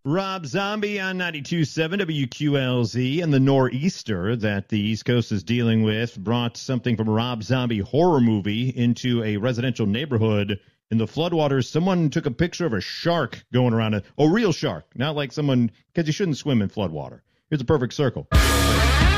Rob Zombie on 92.7 WQLZ, and the nor'easter that the East Coast is dealing with brought something from a Rob Zombie horror movie into a residential neighborhood. In the floodwaters, someone took a picture of a shark going around, a real shark, not like someone, because you shouldn't swim in floodwater. Here's a perfect circle.